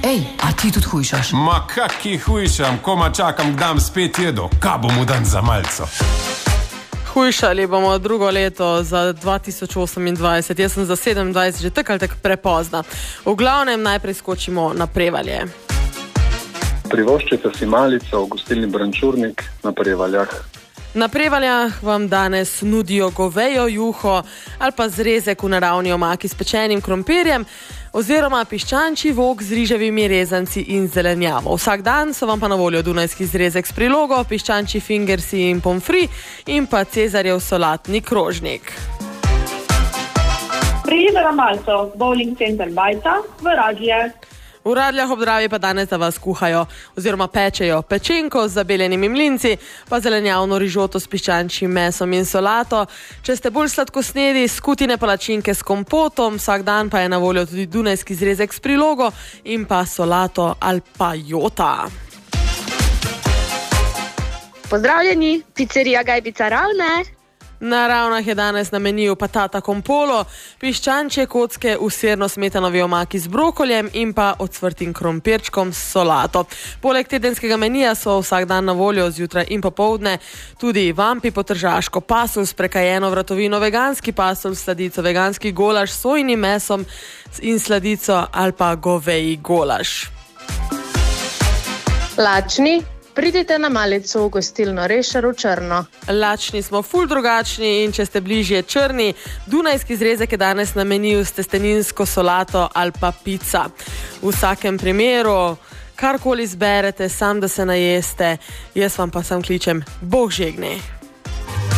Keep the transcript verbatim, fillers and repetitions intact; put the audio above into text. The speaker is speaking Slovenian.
Ej, a ti tudi hujšaš? Ma kaki hujšam, koma čakam, kdam spet jedo, ka bomu dan za malco. Hujšali bomo drugo leto za dva tisoč osemindvajset, jaz sem za sedemindvajset že tak ali tak prepozna. V glavnem najprej skočimo na Prevalje. Privoščite si malico v gostilni Brančurnik na Prevaljah. Na Prevaljah vam danes nudijo govejo juho ali pa zrezek v naravni omaki s pečenim krompirjem oziroma piščančji vok z riževimi rezanci in zelenjavo. Vsak dan so vam pa na voljo dunajski zrezek s prilogo, piščančji fingersi in pomfri in pa cezarjev solatni krožnik. Prijete na malco Bowling Center Bajta v Radlje. V Radljah ob Dravi pa danes za vas kuhajo oziroma pečejo pečenko z zabeljenimi mlinci, pa zelenjavno rižoto s piščančjim mesom in solato. Če ste bolj sladkosnedi, skutine palačinke s kompotom, vsak dan pa je na voljo tudi dunajski zrezek s prilogo in pa solato ali pa jota. Pozdravljeni, pizzerija Gajbica Ravne. Na Ravnah je danes na meniju patata con polo, piščančje kocke v sirno-smetanovi omaki z brokoljem in pa ocvrtim krompirčkom s solato. Poleg tedenskega menija so vsak dan na voljo zjutraj in popoldne tudi vampi po tržaško, pasulj s prekajeno vratovino, veganski pasulj, sladico, veganski golaž s sojnim mesom in sladico ali pa goveji golaž. Lačni, pridite na malico v gostilno Rešar v Črno. Lačni smo ful drugačni in če ste bližje Črni, dunajski zrezek je danes na meniju s testeninsko solato ali pa pica. V vsakem primeru, karkoli zberete, sam da se najeste, jaz vam pa sam kličem, Bog žegne.